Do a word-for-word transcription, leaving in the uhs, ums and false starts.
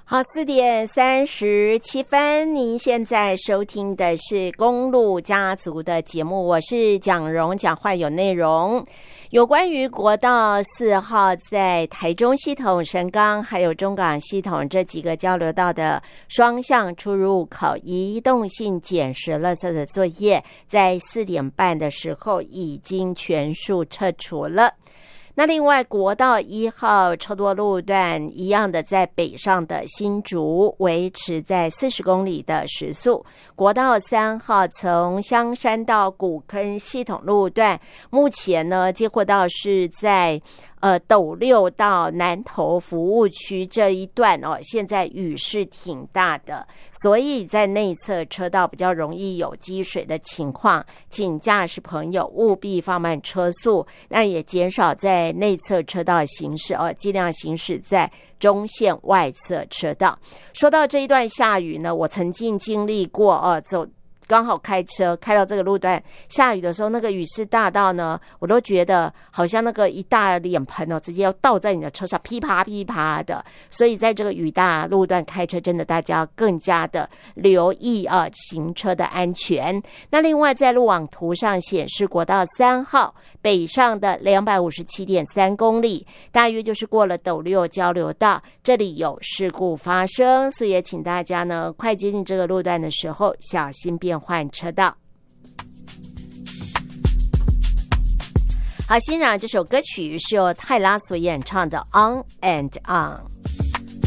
好，四点三十七分，您现在收听的是公路家族的节目，我是蒋蓉，讲话有内容。有关于国道四号在台中系统、神冈还有中港系统这几个交流道的双向出入口移动性捡拾垃圾的作业，在四点半的时候已经全数撤除了。那另外国道一号超多路段一样的在北上的新竹维持在四十公里的时速，国道三号从香山到古坑系统路段目前呢接获到是在呃，斗六到南投服务区这一段哦，现在雨是挺大的，所以在内侧车道比较容易有积水的情况，请驾驶朋友务必放慢车速，那也减少在内侧车道行驶哦，尽量行驶在中线外侧车道。说到这一段下雨呢，我曾经经历过哦，走。刚好开车开到这个路段，下雨的时候，那个雨势大到呢，我都觉得好像那个一大脸盆哦，直接要倒在你的车上，噼啪噼啪的。所以在这个雨大路段开车，真的大家要更加的留意啊，行车的安全。那另外在路网图上显示，国道三号北上的两百五十七点三公里，大约就是过了斗六交流道，这里有事故发生，所以也请大家呢，快接近这个路段的时候，小心变换车道。好，欣赏这首歌曲是由泰拉所演唱的 On and On。